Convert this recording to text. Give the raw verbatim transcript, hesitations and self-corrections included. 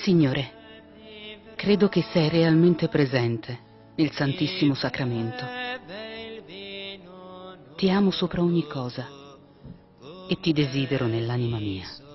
Signore, credo che sei realmente presente nel Santissimo Sacramento. Ti amo sopra ogni cosa e ti desidero nell'anima mia.